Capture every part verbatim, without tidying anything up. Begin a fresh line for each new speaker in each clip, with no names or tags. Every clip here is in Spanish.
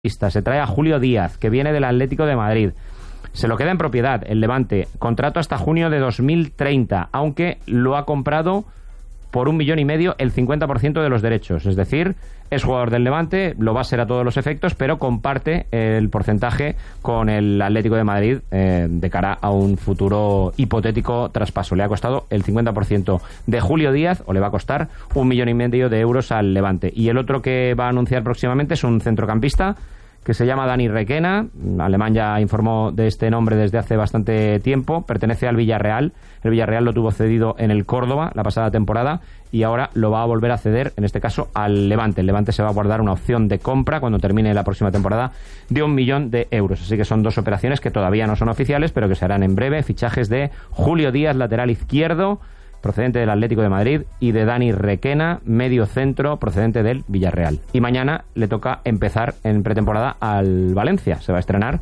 Se trae a Julio Díaz, que viene del Atlético de Madrid. Se lo queda en propiedad el Levante. Contrato hasta junio de dos mil treinta, aunque lo ha comprado por un millón y medio el cincuenta por ciento de los derechos. Es decir, es jugador del Levante, lo va a ser a todos los efectos, pero comparte el porcentaje con el Atlético de Madrid eh, de cara a un futuro hipotético traspaso. Le ha costado el cincuenta por ciento de Julio Díaz, o le va a costar un millón y medio de euros al Levante. Y el otro que va a anunciar próximamente es un centrocampista que se llama Dani Requena. Alemán ya informó de este nombre desde hace bastante tiempo. Pertenece al Villarreal. El Villarreal lo tuvo cedido en el Córdoba la pasada temporada y ahora lo va a volver a ceder, en este caso, al Levante. El Levante se va a guardar una opción de compra cuando termine la próxima temporada de un millón de euros. Así que son dos operaciones que todavía no son oficiales, pero que se harán en breve. Fichajes de Julio Díaz, lateral izquierdo, procedente del Atlético de Madrid, y de Dani Requena, medio centro, procedente del Villarreal. Y mañana le toca empezar en pretemporada al Valencia. Se va a estrenar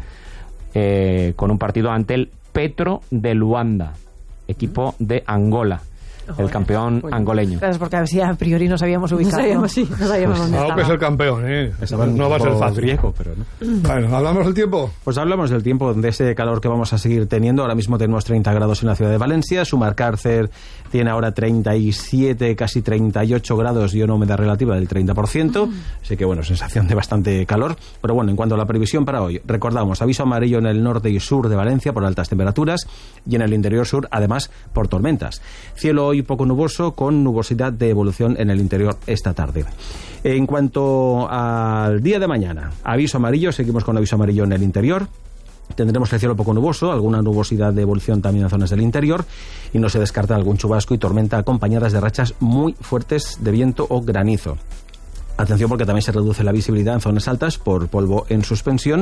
eh, con un partido ante el Petro de Luanda, equipo de Angola. El campeón pues, angoleño.
Claro, porque a ver si a priori no sabíamos ubicar.
No sabíamos, sí, no sabíamos
pues,
dónde
no,
estaba.
que es el campeón, ¿eh? No va a ser fácil.
Griego, pero no.
Bueno, ¿hablamos del tiempo?
Pues hablamos del tiempo, de ese calor que vamos a seguir teniendo. Ahora mismo tenemos treinta grados en la ciudad de Valencia. Sumarcárcer tiene ahora treinta y siete, casi treinta y ocho grados y una humedad relativa del treinta por ciento. Mm. Así que, bueno, sensación de bastante calor. Pero bueno, en cuanto a la previsión para hoy, recordamos, aviso amarillo en el norte y sur de Valencia por altas temperaturas y en el interior sur, además, por tormentas. Cielo hoy poco nuboso, con nubosidad de evolución en el interior esta tarde. En cuanto al día de mañana, aviso amarillo, seguimos con aviso amarillo en el interior. Tendremos el cielo poco nuboso, alguna nubosidad de evolución también en zonas del interior, y no se descarta algún chubasco y tormenta acompañadas de rachas muy fuertes de viento o granizo. Atención, porque también se reduce la visibilidad en zonas altas por polvo en suspensión.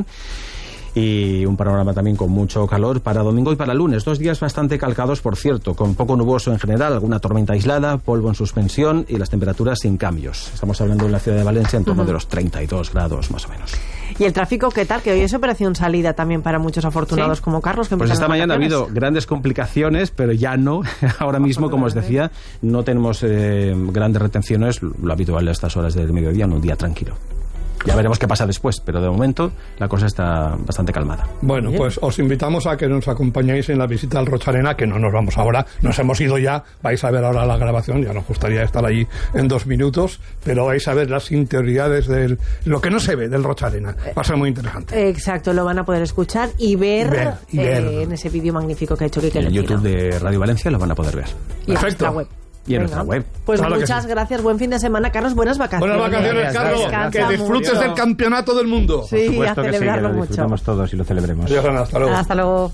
Y un panorama también con mucho calor para domingo y para lunes. Dos días bastante calcados, por cierto, con poco nuboso en general, alguna tormenta aislada, polvo en suspensión y las temperaturas sin cambios. Estamos hablando en la ciudad de Valencia en torno uh-huh. de los treinta y dos grados más o menos.
¿Y el tráfico qué tal? Que hoy es operación salida también para muchos afortunados, ¿sí?, como Carlos. Que
pues esta mañana ha habido grandes complicaciones, pero ya no. Ahora mismo, como os decía, no tenemos eh, grandes retenciones, lo habitual a estas horas del mediodía, en un día tranquilo. Ya veremos qué pasa después, pero de momento la cosa está bastante calmada.
Bueno,
¿Bien?
Pues os invitamos a que nos acompañéis en la visita al Rocharena, que no nos vamos ahora, nos hemos ido ya, vais a ver ahora la grabación, ya nos gustaría estar allí en dos minutos, pero vais a ver las interioridades de lo que no se ve del Rocharena. Va a ser muy interesante.
Exacto, lo van a poder escuchar y ver,
y ver, y ver.
Eh, en ese vídeo magnífico que ha hecho Quique.
En el YouTube de Radio Valencia lo van a poder ver.
Y en nuestra web.
Y en nuestra web.
Pues
claro
muchas
sí.
gracias, buen fin de semana, Carlos, buenas vacaciones.
Buenas vacaciones, Carlos,
Descansa
que disfrutes
mucho.
del campeonato del mundo.
Sí, a celebrarlo
que sí, que lo
mucho.
disfrutamos todos y lo celebremos.
Adiós, Ana, hasta luego.
Hasta luego.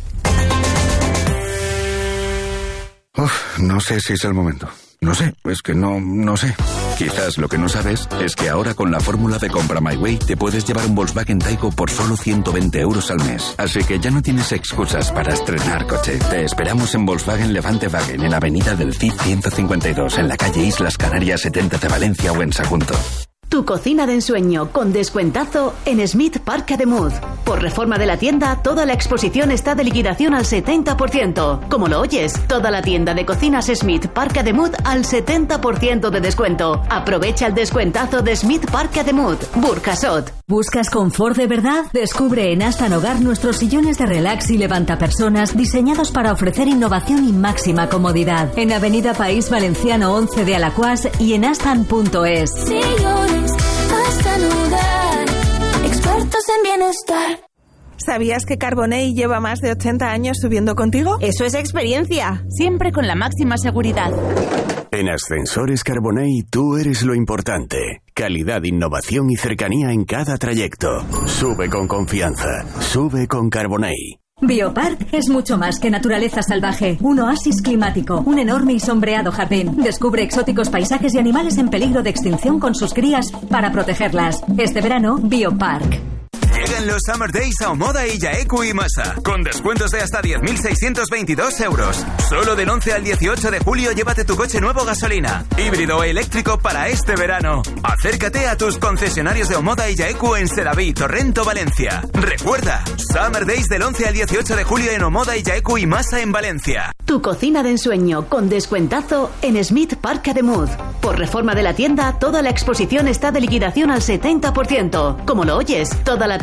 Uf, no sé si es el momento. No sé, es que no, no sé. Quizás lo que no sabes es que ahora con la fórmula de Compra My Way te puedes llevar un Volkswagen Taigo por solo ciento veinte euros al mes. Así que ya no tienes excusas para estrenar coche. Te esperamos en Volkswagen Levante Wagen, en Avenida del Cid ciento cincuenta y dos, en la calle Islas Canarias setenta de Valencia o en Sagunto.
Tu cocina de ensueño con descuentazo en Smith Park Ademuz. Por reforma de la tienda, toda la exposición está de liquidación al setenta por ciento. Como lo oyes, toda la tienda de cocinas Smith Park Ademuz al setenta por ciento de descuento. Aprovecha el descuentazo de Smith Park Ademuz, Burjasot.
¿Buscas confort de verdad? Descubre en Astan Hogar nuestros sillones de relax y levantapersonas diseñados para ofrecer innovación y máxima comodidad. En Avenida País Valenciano once de Alacuás y en astan punto es.
Sillones Astan Hogar, expertos en bienestar.
¿Sabías que Carbonell lleva más de ochenta años subiendo contigo?
Eso es experiencia, siempre con la máxima seguridad.
En Ascensores Carbonell tú eres lo importante. Calidad, innovación y cercanía en cada trayecto. Sube con confianza. Sube con Carbonell.
Biopark es mucho más que naturaleza salvaje. Un oasis climático, un enorme y sombreado jardín. Descubre exóticos paisajes y animales en peligro de extinción con sus crías para protegerlas. Este verano, Biopark.
Llegan los Summer Days a Omoda y Yaeku y Masa, con descuentos de hasta diez mil seiscientos veintidós euros. Solo del once al dieciocho de julio llévate tu coche nuevo gasolina, híbrido o eléctrico para este verano. Acércate a tus concesionarios de Omoda y Yaeku en Sedaví, Torrento, Valencia. Recuerda, Summer Days del once al dieciocho de julio en Omoda y Yaeku y Masa en Valencia.
Tu cocina de ensueño con descuentazo en Smith Park de Mud. Por reforma de la tienda, toda la exposición está de liquidación al setenta por ciento. Como lo oyes, toda la